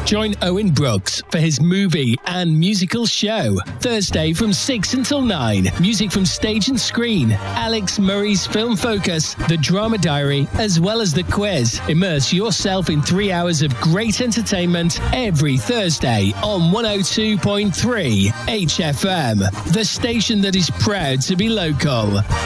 Join Owen Brooks for his movie and musical show. Thursday from 6 until 9. Music from stage and screen. Alex Murray's Film Focus, The Drama Diary, as well as the quiz. Immerse yourself in 3 hours of great entertainment every Thursday on 102.3 HFM, the station that is proud to be local.